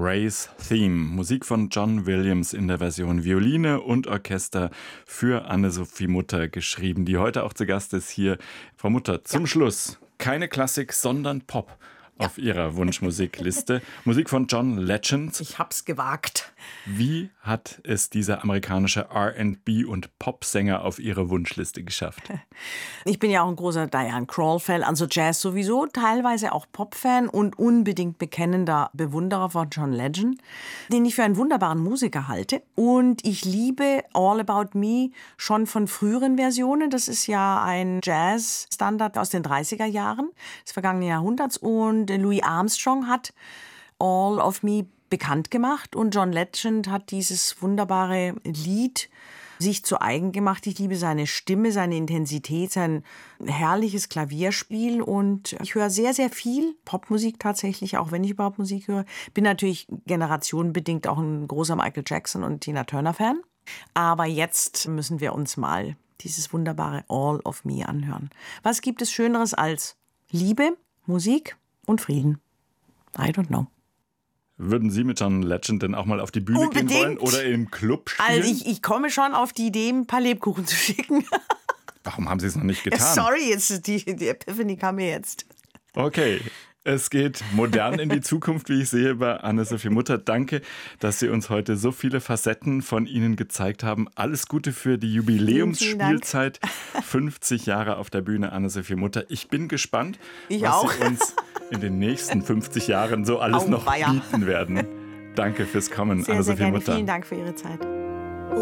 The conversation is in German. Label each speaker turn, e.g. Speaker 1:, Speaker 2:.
Speaker 1: Ray's Theme. Musik von John Williams in der Version Violine und Orchester für Anne-Sophie Mutter geschrieben, die heute auch zu Gast ist hier. Frau Mutter, zum Schluss keine Klassik, sondern Pop auf Ihrer Wunschmusikliste. Musik von John Legend.
Speaker 2: Ich hab's gewagt.
Speaker 1: Wie hat es dieser amerikanische R&B- und Popsänger auf Ihre Wunschliste geschafft?
Speaker 2: Ich bin ja auch ein großer Diane Krall-Fan, also Jazz sowieso, teilweise auch Pop-Fan und unbedingt bekennender Bewunderer von John Legend, den ich für einen wunderbaren Musiker halte. Und ich liebe All About Me schon von früheren Versionen. Das ist ja ein Jazz-Standard aus den 30er Jahren des vergangenen Jahrhunderts. Und Louis Armstrong hat All of Me bekannt gemacht und John Legend hat dieses wunderbare Lied sich zu eigen gemacht. Ich liebe seine Stimme, seine Intensität, sein herrliches Klavierspiel und ich höre sehr, sehr viel Popmusik tatsächlich, auch wenn ich überhaupt Musik höre. Bin natürlich generationenbedingt auch ein großer Michael Jackson und Tina Turner Fan. Aber jetzt müssen wir uns mal dieses wunderbare All of Me anhören. Was gibt es Schöneres als Liebe, Musik und Frieden? I don't know.
Speaker 1: Würden Sie mit John Legend denn auch mal auf die Bühne gehen wollen oder im Club spielen?
Speaker 2: Also ich komme schon auf die Idee, ein paar Lebkuchen zu schicken.
Speaker 1: Warum haben Sie es noch nicht getan?
Speaker 2: Sorry, jetzt die Epiphany kam mir jetzt.
Speaker 1: Okay, es geht modern in die Zukunft, wie ich sehe, bei Anne-Sophie Mutter. Danke, dass Sie uns heute so viele Facetten von Ihnen gezeigt haben. Alles Gute für die Jubiläumsspielzeit. 50 Jahre auf der Bühne, Anne-Sophie Mutter. Ich bin gespannt, was Sie uns in den nächsten 50 Jahren so alles noch bieten werden. Danke fürs Kommen,
Speaker 2: Sehr,
Speaker 1: Anne-Sophie
Speaker 2: sehr gerne.
Speaker 1: Mutter.
Speaker 2: Vielen Dank für Ihre Zeit.